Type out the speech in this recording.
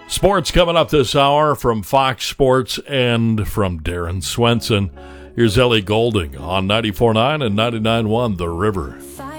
Sports coming up this hour from Fox Sports and from Darren Swenson. Here's Ellie Goulding on 94.9 and 99.1 The River.